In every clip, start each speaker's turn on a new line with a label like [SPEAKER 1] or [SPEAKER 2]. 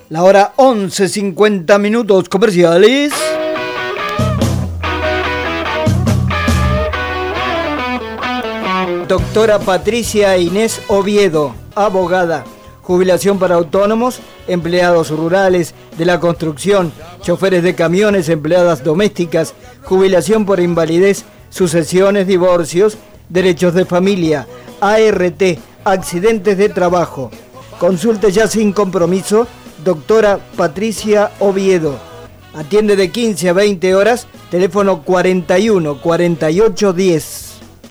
[SPEAKER 1] La hora 11:50 minutos comerciales. Doctora Patricia Inés Oviedo, abogada. Jubilación para autónomos, empleados rurales de la construcción, choferes de camiones, empleadas domésticas, jubilación por invalidez, sucesiones, divorcios, derechos de familia, ART, accidentes de trabajo. Consulte ya sin compromiso, doctora Patricia Oviedo. Atiende de 15 a 20 horas, teléfono 41 48 10.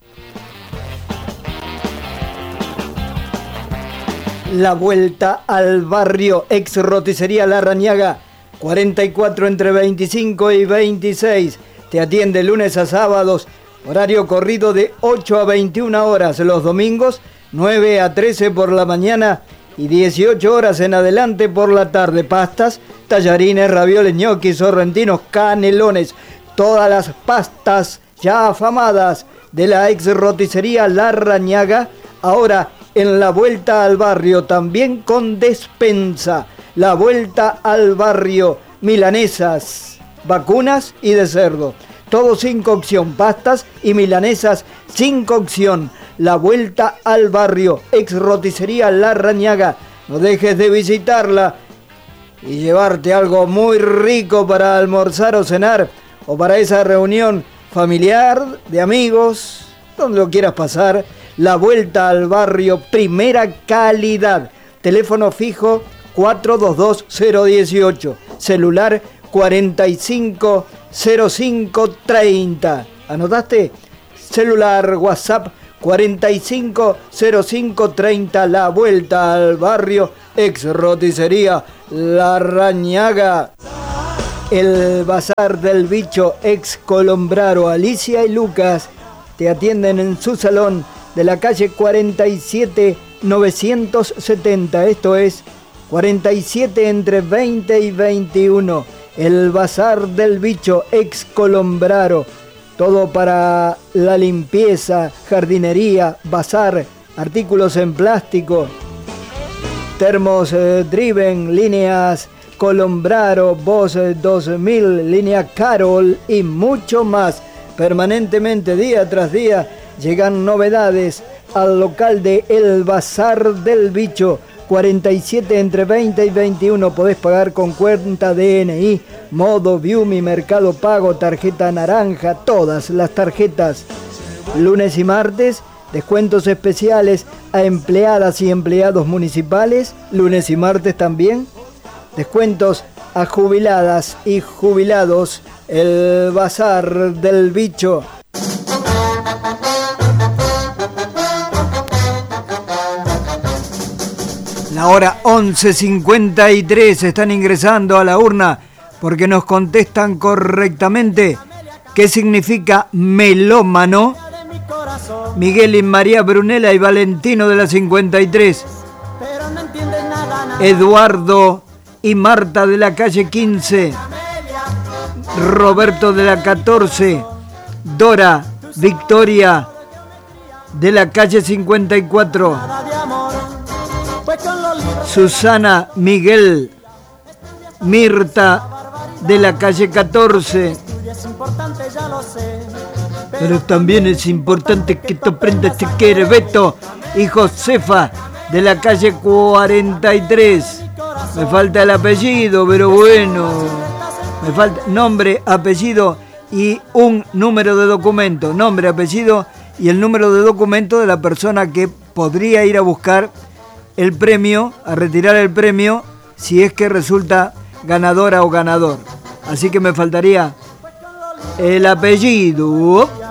[SPEAKER 1] La vuelta al barrio, ex roticería Larrañaga, 44 entre 25 y 26. Te atiende lunes a sábados, horario corrido de 8 a 21 horas. Los domingos, 9 a 13 por la mañana y 18 horas en adelante por la tarde. Pastas, tallarines, ravioles, ñoquis, sorrentinos, canelones. Todas las pastas ya afamadas de la ex roticería Larrañaga, ahora en la vuelta al barrio, también con despensa. La vuelta al barrio, milanesas, vacunas y de cerdo. Todo sin cocción, pastas y milanesas sin cocción. La vuelta al barrio, ex roticería Larrañaga. No dejes de visitarla y llevarte algo muy rico para almorzar o cenar, o para esa reunión familiar, de amigos, donde lo quieras pasar. La vuelta al barrio, primera calidad. Teléfono fijo 422-018. Celular 450530. ¿Anotaste? Celular, WhatsApp 450530. La vuelta al barrio, ex roticería Larrañaga. El bazar del bicho, ex Colombraro. Alicia y Lucas te atienden en su salón de la calle 47 970, esto es 47 entre 20 y 21. El bazar del bicho, ex Colombraro. Todo para la limpieza, jardinería, bazar, artículos en plástico, termos Driven, líneas Colombraro, Boss 2000, línea Carol y mucho más. Permanentemente, día tras día, llegan novedades al local de El Bazar del Bicho, 47 entre 20 y 21. Podés pagar con cuenta DNI, Modo, Viumi, Mercado Pago, tarjeta naranja, todas las tarjetas. Lunes y martes, descuentos especiales a empleadas y empleados municipales. Lunes y martes también, descuentos a jubiladas y jubilados. El Bazar del Bicho. La hora 11:53, están ingresando a la urna porque nos contestan correctamente qué significa melómano. Miguel y María Brunella y Valentino de la 53. Eduardo y Marta de la calle 15. Roberto de la 14. Dora, Victoria de la calle 54. Susana, Miguel, Mirta de la calle 14. Pero también es importante que tú aprendas si quieres, Beto y Josefa de la calle 43. Me falta el apellido, pero bueno, me falta nombre, apellido y un número de documento. Nombre, apellido y el número de documento de la persona que podría ir a buscar el premio, a retirar el premio, si es que resulta ganadora o ganador. Así que me faltaría el apellido.